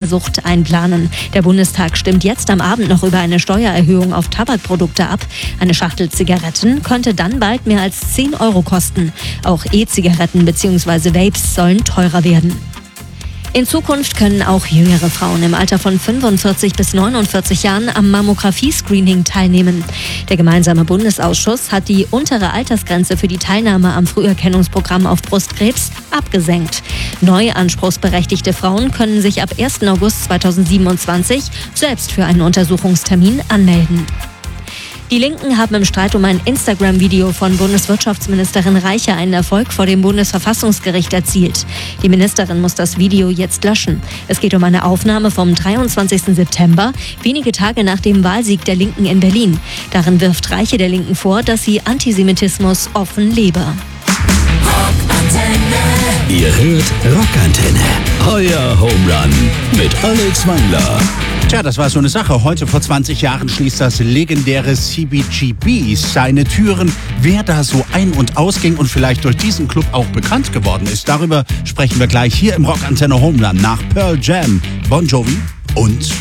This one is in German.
Magersucht einplanen. Der Bundestag stimmt jetzt am Abend noch über eine Steuererhöhung auf Tabakprodukte ab. Eine Schachtel Zigaretten könnte dann bald mehr als 10 Euro kosten. Auch E-Zigaretten bzw. Vapes sollen teurer werden. In Zukunft können auch jüngere Frauen im Alter von 45 bis 49 Jahren am Mammographie-Screening teilnehmen. Der gemeinsame Bundesausschuss hat die untere Altersgrenze für die Teilnahme am Früherkennungsprogramm auf Brustkrebs abgesenkt. Neu anspruchsberechtigte Frauen können sich ab 1. August 2027 selbst für einen Untersuchungstermin anmelden. Die Linken haben im Streit um ein Instagram-Video von Bundeswirtschaftsministerin Reiche einen Erfolg vor dem Bundesverfassungsgericht erzielt. Die Ministerin muss das Video jetzt löschen. Es geht um eine Aufnahme vom 23. September, wenige Tage nach dem Wahlsieg der Linken in Berlin. Darin wirft Reiche der Linken vor, dass sie Antisemitismus offen lebe. Ihr hört Rockantenne. Euer Home Run mit Alex Wangler. Tja, das war so eine Sache. Heute vor 20 Jahren schließt das legendäre CBGB seine Türen. Wer da so ein- und ausging und vielleicht durch diesen Club auch bekannt geworden ist, darüber sprechen wir gleich hier im Rockantenne Home Run nach Pearl Jam, Bon Jovi und